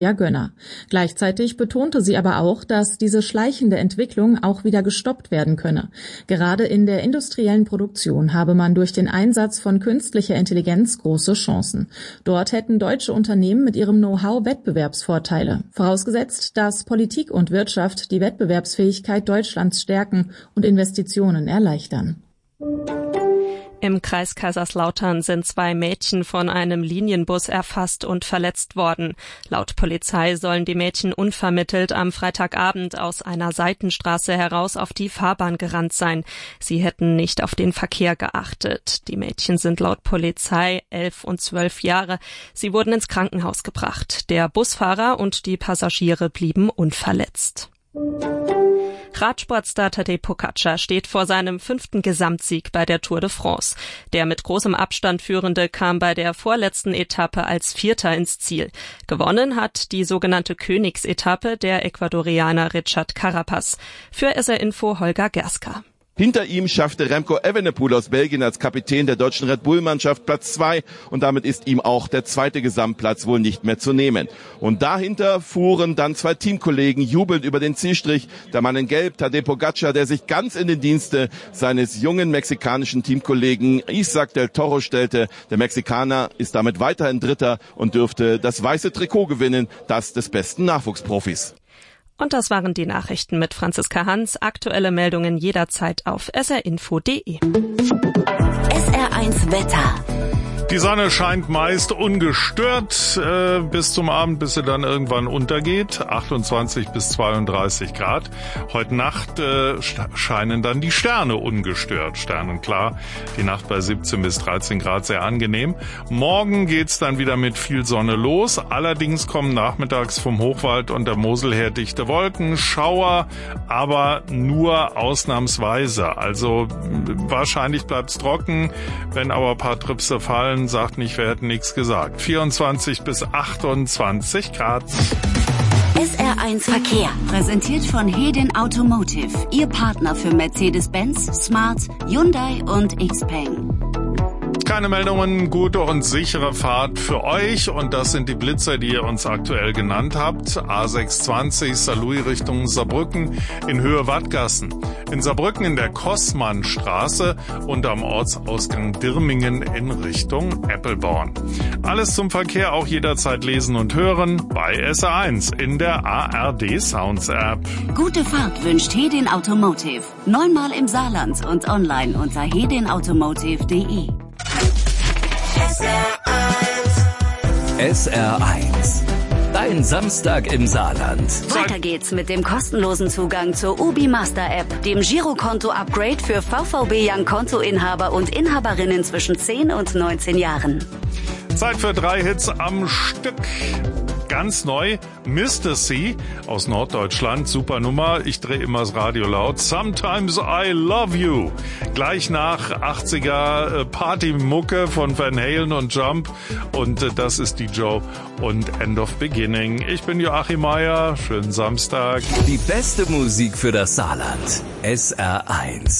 Gönner. Gleichzeitig betonte sie aber auch, dass diese schleichende Entwicklung auch wieder gestoppt werden könne. Gerade in der industriellen Produktion habe man durch den Einsatz von künstlicher Intelligenz große Chancen. Dort hätten deutsche Unternehmen mit ihrem Know-how Wettbewerbsvorteile. Vorausgesetzt, dass Politik und Wirtschaft die Wettbewerbsfähigkeit Deutschlands stärken und Investitionen erleichtern. Im Kreis Kaiserslautern sind 2 Mädchen von einem Linienbus erfasst und verletzt worden. Laut Polizei sollen die Mädchen unvermittelt am Freitagabend aus einer Seitenstraße heraus auf die Fahrbahn gerannt sein. Sie hätten nicht auf den Verkehr geachtet. Die Mädchen sind laut Polizei 11 und 12 Jahre. Sie wurden ins Krankenhaus gebracht. Der Busfahrer und die Passagiere blieben unverletzt. Radsportstar Tadej Pogačar steht vor seinem 5. Gesamtsieg bei der Tour de France. Der mit großem Abstand Führende kam bei der vorletzten Etappe als Vierter ins Ziel. Gewonnen hat die sogenannte Königsetappe der Ecuadorianer Richard Carapaz. Für SR Info Holger Gerska. Hinter ihm schaffte Remco Evenepoel aus Belgien als Kapitän der deutschen Red Bull-Mannschaft Platz 2 und damit ist ihm auch der 2. Gesamtplatz wohl nicht mehr zu nehmen. Und dahinter fuhren dann 2 Teamkollegen jubelnd über den Zielstrich. Der Mann in Gelb, Tadej Pogačar, der sich ganz in den Dienste seines jungen mexikanischen Teamkollegen Isaac del Toro stellte. Der Mexikaner ist damit weiterhin Dritter und dürfte das weiße Trikot gewinnen, das des besten Nachwuchsprofis. Und das waren die Nachrichten mit Franziska Hans. Aktuelle Meldungen jederzeit auf srinfo.de. SR1 Wetter. Die Sonne scheint meist ungestört bis zum Abend, bis sie dann irgendwann untergeht. 28 bis 32 Grad. Heute Nacht scheinen dann die Sterne ungestört. Sternenklar. Die Nacht bei 17 bis 13 Grad, sehr angenehm. Morgen geht's dann wieder mit viel Sonne los. Allerdings kommen nachmittags vom Hochwald und der Mosel her dichte Wolken, Schauer, aber nur ausnahmsweise. Also wahrscheinlich bleibt's trocken. Wenn aber ein paar Tripse fallen, sagt nicht, wir hätten nichts gesagt. 24 bis 28 Grad. SR1 Verkehr. Präsentiert von Hedin Automotive. Ihr Partner für Mercedes-Benz, Smart, Hyundai und Xpeng. Keine Meldungen, gute und sichere Fahrt für euch. Und das sind die Blitzer, die ihr uns aktuell genannt habt. A620 Saarlouis Richtung Saarbrücken in Höhe Wattgassen. In Saarbrücken in der Kossmannstraße und am Ortsausgang Dirmingen in Richtung Eppelborn. Alles zum Verkehr auch jederzeit lesen und hören bei SR1 in der ARD Sounds App. Gute Fahrt wünscht Hedin Automotive. 9-mal im Saarland und online unter hedinautomotive.de. SR1. Dein Samstag im Saarland. Weiter geht's mit dem kostenlosen Zugang zur UBI Master App, dem Girokonto-Upgrade für VVB Young Kontoinhaber und Inhaberinnen zwischen 10 und 19 Jahren. Zeit für 3 Hits am Stück. Ganz neu, Mr. C aus Norddeutschland, super Nummer, ich drehe immer das Radio laut, Sometimes I Love You. Gleich nach 80er Partymucke von Van Halen und Jump und das ist die Joe und End of Beginning. Ich bin Joachim Meier, schönen Samstag. Die beste Musik für das Saarland, SR1.